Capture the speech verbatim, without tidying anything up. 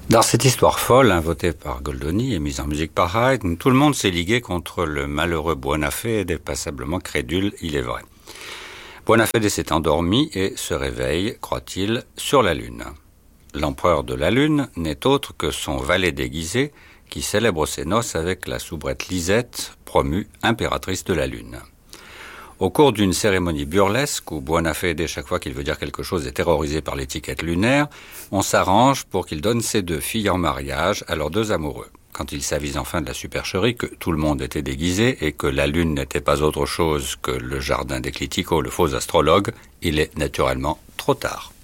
Dans cette histoire folle, inventée par Goldoni et mise en musique par Haydn, tout le monde s'est ligué contre le malheureux Buonafede, dépassablement crédule, il est vrai. Buonafede s'est endormi et se réveille, croit-il, sur la Lune. L'empereur de la Lune n'est autre que son valet déguisé qui célèbre ses noces avec la soubrette Lisette, promue impératrice de la Lune. Au cours d'une cérémonie burlesque où Buonafede, chaque fois qu'il veut dire quelque chose, est terrorisé par l'étiquette lunaire, on s'arrange pour qu'il donne ses deux filles en mariage à leurs deux amoureux. Quand il s'avise enfin de la supercherie, que tout le monde était déguisé et que la Lune n'était pas autre chose que le jardin d'Éclitico, le faux astrologue, il est naturellement trop tard.